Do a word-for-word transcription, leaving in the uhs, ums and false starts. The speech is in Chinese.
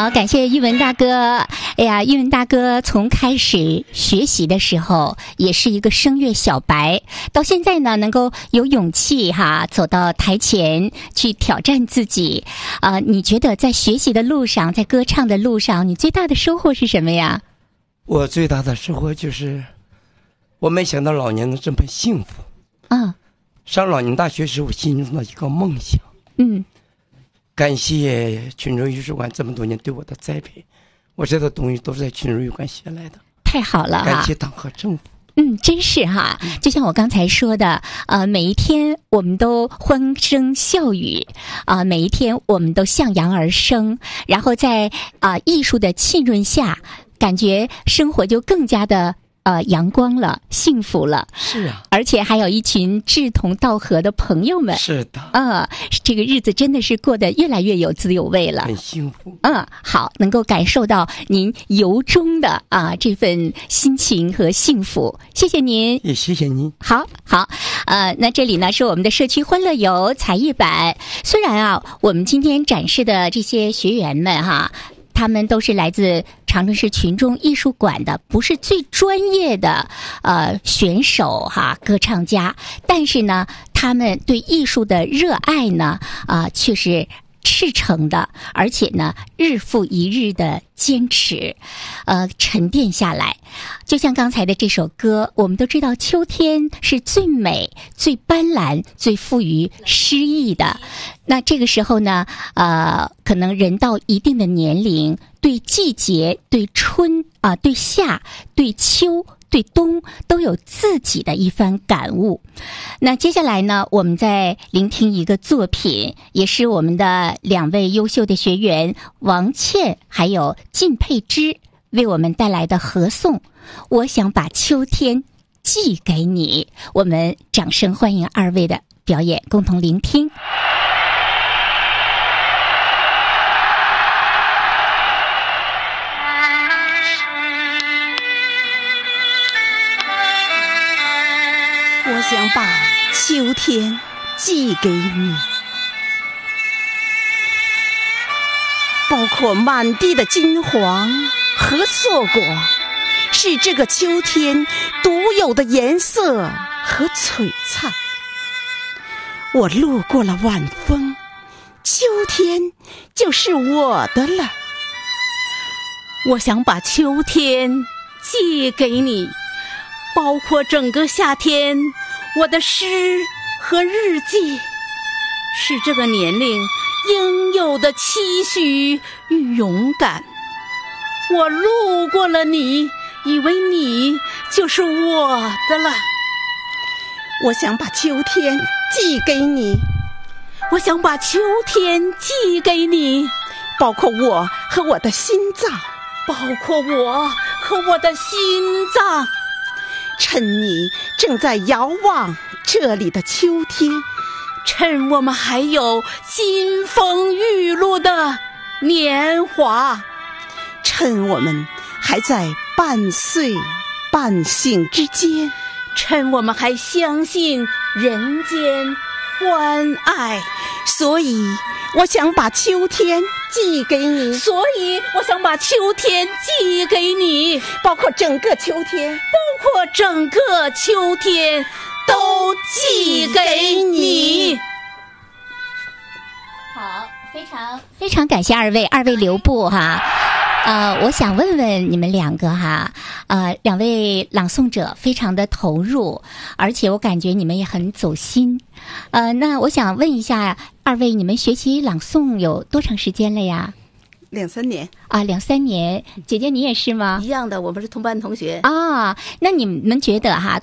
好，感谢玉文大哥。哎呀，玉文大哥从开始学习的时候也是一个声乐小白，到现在呢能够有勇气哈走到台前去挑战自己。啊、呃，你觉得在学习的路上，在歌唱的路上，你最大的收获是什么呀？ 我最大的收获就是我没想到老年能这么幸福。 啊， 上老年大学是我心中的一个梦想。 嗯， 感谢群众艺术馆这么多年对我的栽培，我这个东西都是在群众艺术馆学来的。 太好了， 感谢党和政府。 嗯，真是哈，就像我刚才说的，呃，每一天我们都欢声笑语，啊、呃，每一天我们都向阳而生，然后在啊、呃、艺术的浸润下，感觉生活就更加的呃阳光了，幸福了。 是啊， 而且还有一群志同道合的朋友们。 是的， 啊、呃，这个日子真的是过得越来越有滋有味了， 很幸福。 嗯，好，能够感受到您由衷的啊这份心情和幸福，谢谢您， 也谢谢您。 好，好，呃，那这里呢是我们的社区欢乐游才艺版。虽然啊，我们今天展示的这些学员们哈，他们都是来自长春市群众艺术馆的，不是最专业的呃选手哈，歌唱家，但是呢，他们对艺术的热爱呢，啊、呃，却是赤诚的，而且呢，日复一日的坚持，呃，沉淀下来。就像刚才的这首歌，我们都知道秋天是最美、最斑斓、最富于诗意的。那这个时候呢，呃，可能人到一定的年龄，对季节、对春啊、呃、对夏、对秋、对冬都有自己的一番感悟。那接下来呢，我们再聆听一个作品，也是我们的两位优秀的学员王倩还有靳佩芝为我们带来的合颂。我想把秋天寄给你。我们掌声欢迎二位的表演，共同聆听。 我想把秋天寄给你，包括满地的金黄和硕果，是这个秋天独有的颜色和璀璨。我路过了晚风，秋天就是我的了。 我想把秋天寄给你，包括整个夏天我的诗和日记，是这个年龄应有的期许与勇敢。我路过了你，以为你就是我的了。 我想把秋天寄给你， 我想把秋天寄给你， 包括我和我的心脏， 包括我和我的心脏。 趁你正在遥望这里的秋天， 趁我们还有金风玉露的年华， 趁我们还在半睡半醒之间， 趁我们还相信人间欢爱。 所以我想把秋天寄给你， 所以我想把秋天寄给你， 包括整个秋天， 包括整个秋天都寄给你。 好，非常非常感谢二位，二位留步哈。呃，我想问问你们两个哈，呃，两位朗诵者非常的投入，而且我感觉你们也很走心。呃，那我想问一下二位，你们学习朗诵有多长时间了呀？ 两三年啊，两三年。姐姐你也是吗？ 一样的，我们是同班同学啊。那你们觉得哈？